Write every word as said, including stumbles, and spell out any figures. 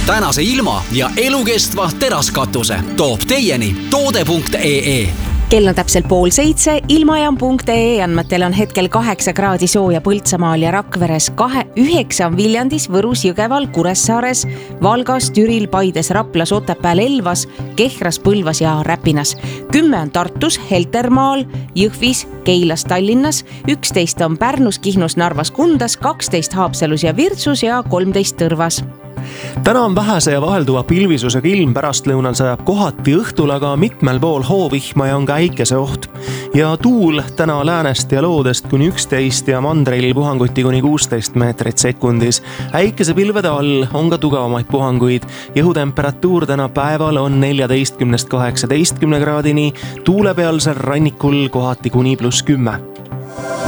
tänase ilma ja elukestva teraskatuse toob teieni toode punkt ee. Kell on täpselt pool seitse, ilmajaam punkt ee andmetel on hetkel kaheksa kraadi sooja Põltsamaal ja Rakveres, kahe, üheksa on Viljandis, Võrus, Jõgeval, Kuressaares, Valgas, Türil, Paides, Raplas, Otepääl, Elvas, Kehras, Põlvas ja Räpinas. Kümme on Tartus, Heltermaal, Jõhvis, Keilas, Tallinnas, üksteist on Pärnus, Kihnus, Narvas, Kundas, kaksteist Haapsalus ja Virtsus ja kolmteist Tõrvas. Täna on vähese ja vahelduva pilvisusega ilm, pärastlõunal sajab kohati õhtul, aga mitmel pool hoovihma ja on ka äikese oht. Ja tuul täna läänest ja loodest kuni üksteist ja mandril puhanguti kuni kuusteist meetrit sekundis. Äikese pilvede all on ka tugevamaid puhanguid. Jõhutemperatuur täna päeval on neljateistkümnest kaheksateistkümne kraadini, tuulepealsel rannikul kohati kuni pluss kümme.